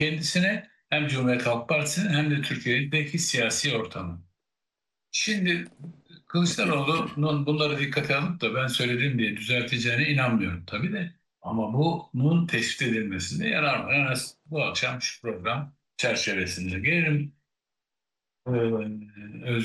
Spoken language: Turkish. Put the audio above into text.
kendisine hem Cumhuriyet Halk Partisi'nin hem de Türkiye'deki siyasi ortamı. Şimdi Kılıçdaroğlu'nun bunları dikkate alıp da ben söyledim diye düzelteceğine inanmıyorum tabii de. Ama bunun tespit edilmesinde yarar var. En az bu akşam şu program çerçevesinde gelirim.